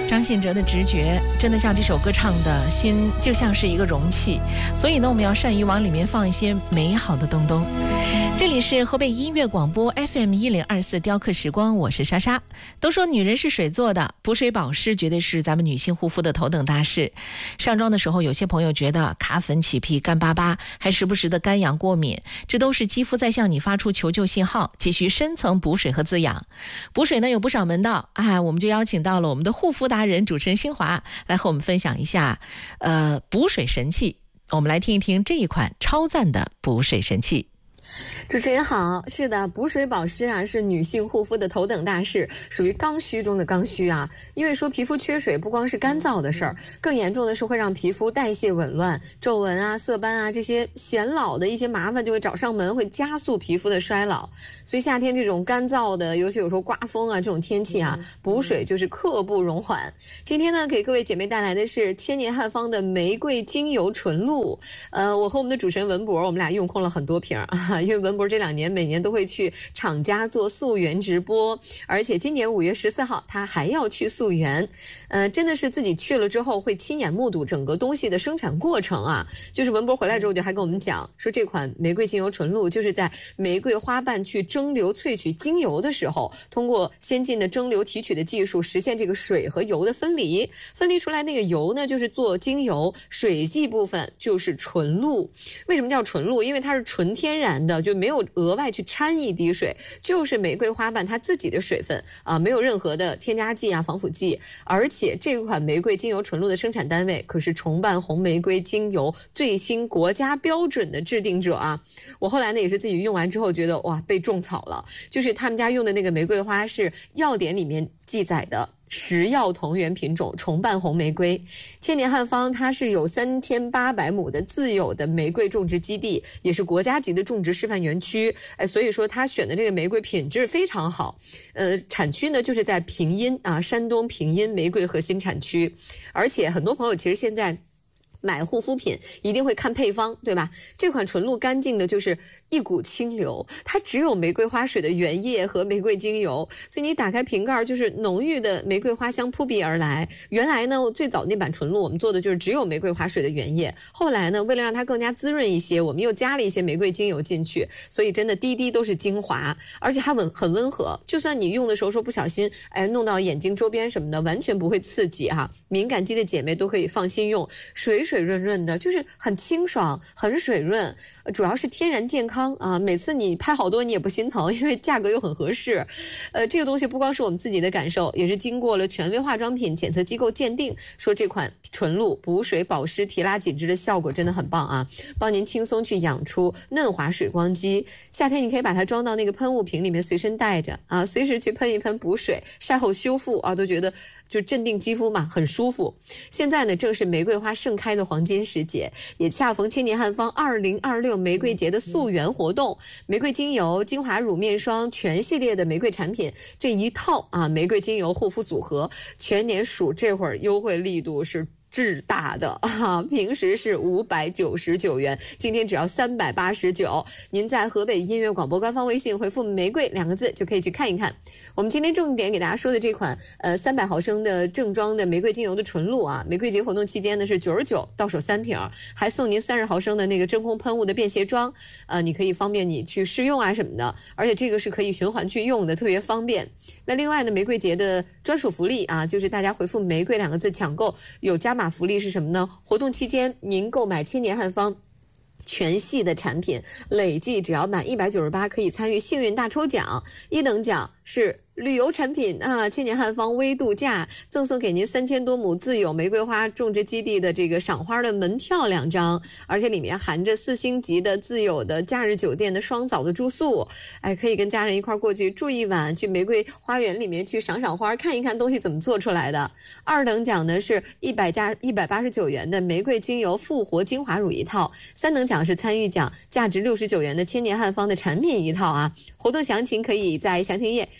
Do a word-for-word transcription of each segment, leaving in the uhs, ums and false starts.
张信哲的直觉真的像这首歌唱的，心就像是一个容器，所以呢，我们要善于往里面放一些美好的东东。这里是河北音乐广播 F M 一零二四雕刻时光，我是莎莎。都说女人是水做的，补水保湿绝对是咱们女性护肤的头等大事。上妆的时候，有些朋友觉得卡粉起皮、干巴巴，还时不时的干痒过敏，这都是肌肤在向你发出求救信号，急需深层补水和滋养。补水呢有不少门道，哎，我们就邀请到了我们的护肤达人主持人新华来和我们分享一下，呃，补水神器。我们来听一听这一款超赞的补水神器。 主持人好，是的，补水保湿啊是女性护肤的头等大事，属于刚需中的刚需啊。因为说皮肤缺水不光是干燥的事儿，更严重的是会让皮肤代谢紊乱，皱纹啊、色斑啊这些显老的一些麻烦就会找上门，会加速皮肤的衰老。所以夏天这种干燥的，尤其有时候刮风啊这种天气啊，补水就是刻不容缓。今天呢，给各位姐妹带来的是千年汉方的玫瑰精油纯露。呃，我和我们的主持人文博，我们俩用空了很多瓶啊。因为文博这两年每年都会去厂家做溯源直播，而且今年五月十四号他还要去溯源，呃，真的是自己去了之后会亲眼目睹整个东西的生产过程啊。就是文博回来之后就还跟我们讲说，这款玫瑰精油纯露就是在玫瑰花瓣去蒸馏萃取精油的时候，通过先进的蒸馏提取的技术实现这个水和油的分离，分离出来那个油呢就是做精油，水剂部分就是纯露。为什么叫纯露？因为它是纯天然的，就没有额外去掺一滴水，就是玫瑰花瓣它自己的水分啊，没有任何的添加剂啊、防腐剂。而且这款玫瑰精油纯露的生产单位可是重瓣红玫瑰精油最新国家标准的制定者啊。我后来呢也是自己用完之后觉得哇，被种草了。就是他们家用的那个玫瑰花是药典里面记载的食药同源品种重瓣红玫瑰。千年汉方它是有三千八百亩的自有的玫瑰种植基地，也是国家级的种植示范园区。哎，所以说它选的这个玫瑰品质非常好。呃，产区呢就是在平阴啊，山东平阴玫瑰核心产区。而且很多朋友其实现在买护肤品一定会看配方，对吧？这款纯露干净的就是一股清流，它只有玫瑰花水的原液和玫瑰精油，所以你打开瓶盖就是浓郁的玫瑰花香扑鼻而来。原来呢，最早那版纯露我们做的就是只有玫瑰花水的原液，后来呢，为了让它更加滋润一些，我们又加了一些玫瑰精油进去，所以真的滴滴都是精华，而且它很很温和，就算你用的时候说不小心哎弄到眼睛周边什么的，完全不会刺激哈。敏感肌的姐妹都可以放心用，水水润润的，就是很清爽，很水润，主要是天然健康啊，每次你拍好多你也不心疼，因为价格又很合适。呃，这个东西不光是我们自己的感受，也是经过了权威化妆品检测机构鉴定，说这款纯露补水保湿提拉紧致的效果真的很棒啊，帮您轻松去养出嫩滑水光肌。夏天你可以把它装到那个喷雾瓶里面随身带着啊，随时去喷一喷补水，晒后修复啊，都觉得就镇定肌肤嘛，很舒服。现在呢正是玫瑰花盛开的黄金时节，也恰逢千年汉方二零二六玫瑰节的溯源活动，玫瑰精油、精华乳、面霜全系列的玫瑰产品这一套啊，玫瑰精油护肤组合，全年数这会儿优惠力度是巨大的啊！平时是五百九十九元，今天只要三百八十九。您在河北音乐广播官方微信回复玫瑰两个字就可以去看一看。我们今天重点给大家说的这款呃三百毫升的正装的玫瑰精油的纯露啊，玫瑰节活动期间呢是九十九到手三瓶，还送您三十毫升的那个真空喷雾的便携装，呃你可以方便你去试用啊什么的，而且这个是可以循环去用的，特别方便。那另外呢，玫瑰节的专属福利啊，就是大家回复玫瑰两个字抢购有加码福利是什么呢？活动期间您购买千年汉方全系的产品，累计只要满一百九十八可以参与幸运大抽奖，一等奖是旅游产品啊，千年汉方微度假赠送给您三千多亩自有玫瑰花种植基地的这个赏花的门票两张，而且里面含着四星级的自有的假日酒店的双早的住宿，哎，可以跟家人一块过去住一晚，去玫瑰花园里面去赏赏花，看一看东西怎么做出来的。二等奖呢是一百加一百八十九元的玫瑰精油复活精华乳一套，三等奖是参与奖价值六十九元的千年汉方的产品一套啊。活动详情可以在详情页添加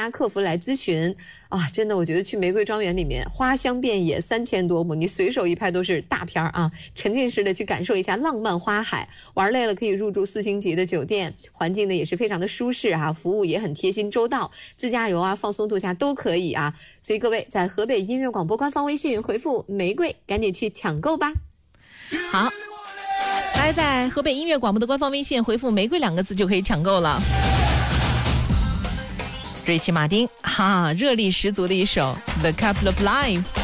家客服来咨询啊。真的，我觉得去玫瑰庄园里面花香遍野，三千多亩，你随手一拍都是大片啊，沉浸式的去感受一下浪漫花海。玩累了可以入住四星级的酒店，环境呢也是非常的舒适啊，服务也很贴心周到，自驾游啊、放松度假都可以啊。所以各位在河北音乐广播官方微信回复玫瑰，赶紧去抢购吧。 好，来在河北音乐广播的官方微信回复玫瑰两个字就可以抢购了。瑞奇马丁哈，热力十足的一首 The Couple of Life。